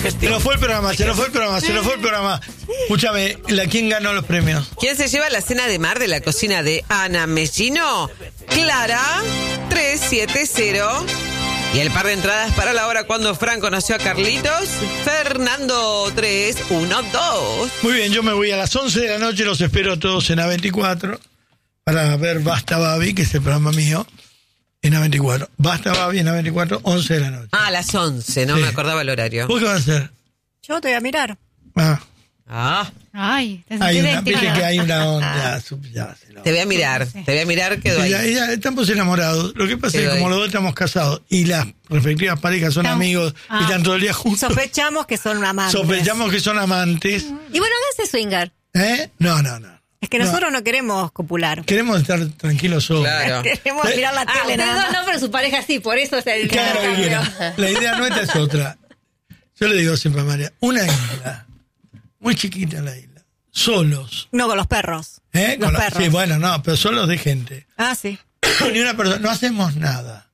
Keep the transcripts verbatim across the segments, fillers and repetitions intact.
Se nos fue el programa, se nos fue el programa, se nos fue el programa. Escúchame, ¿la quién ganó los premios? ¿Quién se lleva la cena de mar de la cocina de Ana Mellino? Clara, tres siete cero. Y el par de entradas para la hora cuando Fran conoció a Carlitos, Fernando, tres uno dos. Muy bien, yo me voy a las once de la noche, los espero a todos en A veinticuatro para ver Basta Babi, que es el programa mío, en A veinticuatro. Basta Babi en A veinticuatro, once de la noche. Ah, a las once, no Sí. me acordaba el horario. ¿Vos qué vas a hacer? Yo te voy a mirar. Ah, Ah, Ay, te hay sentís una, viste identificada. que hay una onda. subyace, te voy a mirar, te voy a mirar, quedo ahí. Ya, ya estamos enamorados. Lo que pasa es Quedó que como ahí. los dos estamos casados y las respectivas parejas son Estamos- amigos Ah. y están todo el día juntos, Sospechamos que son amantes. sospechamos que son amantes. Y bueno, háganse swinger. ¿Eh? No, no, no. Es que No. nosotros no queremos copular. Queremos estar tranquilos solos. Claro. Queremos Eh, mirar la Ah, tele ustedes nada dos más. no, pero su pareja sí, por eso es el Claro, cambio. mira, la idea nuestra es otra. Yo le digo siempre a María, una isla, muy chiquita la isla, solos. No, con los perros. ¿Eh? Los Con la- perros. Sí, bueno, no, pero solos de gente. Ah, sí. Ni una persona, no hacemos nada.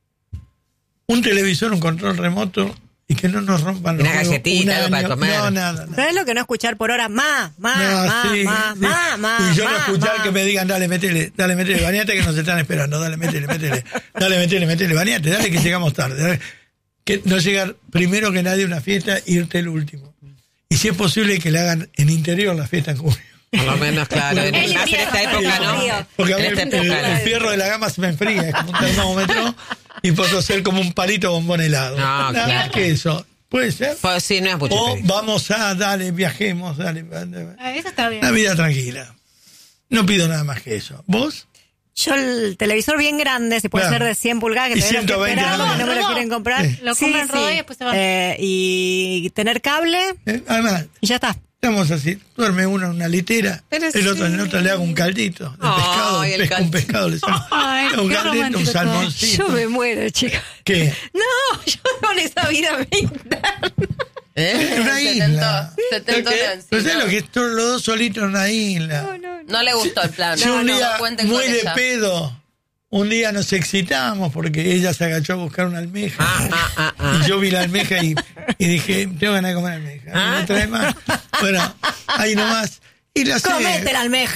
Un televisor, un control remoto y que no nos rompan los Una huevos galletita, un algo para año. comer. No, nada, nada. ¿Sabes lo que no escuchar por hora? Más, más, No, más, sí, más, sí. más, más. Y yo no más, escuchar más. que me digan, dale, métele, dale, métele, bañate que nos están esperando, dale, métele, métele, dale, métele, métele, bañate, dale que llegamos tarde. Dale. Que no llegar primero que nadie a una fiesta, irte el último. Y si es posible que le hagan en interior la fiesta en junio. Por lo menos, claro. En, El más en esta invierno, época, el ¿no? frío. Porque a mí En el, esta el- época. el fierro de la gama se me enfría, es como un termómetro y puedo ser como un palito bombón helado. No, Nada más claro. que eso. ¿Puede ser? Pues sí, no es mucho. O pedir. vamos a, dale, viajemos, dale. dale. Ah, eso está bien. Una vida tranquila. No pido nada más que eso. ¿Vos? Yo el televisor bien grande, si puede Claro. ser de cien pulgadas, que Y todavía ciento lo veinte estoy esperando, nada que no me lo más. quieren comprar. Sí. Lo compran rodado y después se van. Eh, y tener cable ¿Eh? Además, y ya está. estamos así. Duerme uno en una litera, Pero el otro sí. en otra le hago un caldito de Ay, pescado, el pesco, un caldito. pescado, le saco Ay, un qué caldito, un romántico todo. salmoncito. Yo me muero, chica. ¿Qué? No, yo con esa vida me interno. ¿Eh? En una Se isla. tentó, se tentó ¿Qué? Nancy, ¿No sabes ¿no? lo que es todos los dos solitos en una isla? No le gustó el plan. Si No, un no, día, cuenten muy con de ella. pedo, un día nos excitamos porque ella se agachó a buscar una almeja. Ah, ah, ah, ah. Y yo vi la almeja y, y dije, tengo ganas de comer almeja. Ah. ¿Me trae más? Bueno, ahí nomás. Y la sé. Comete la almeja.